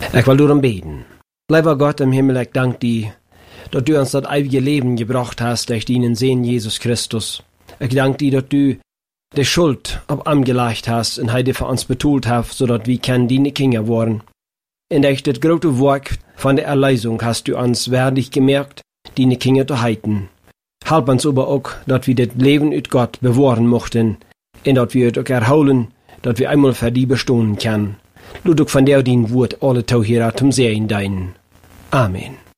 Ik wil door beten. Lieber Gott im Himmel, ich danke dir, dass du uns das ewige Leben gebracht hast durch deinen Sohn Jesus Christus. Ich danke dir, dass du die Schuld auf ihm gelegt hast und heute für uns betont hast, sodass wir deine Kinder waren. Und durch das große Werk von der Erlösung hast du uns würdig gemerkt, deine Kinder zu halten. Halb uns aber auch, dass wir das Leben mit Gott bewahren mochten und dass wir es auch erholen, dass wir einmal für die bestehen können. Lass auch von der dein Wort alle Tauhierer zum Sehen deinen. Amen.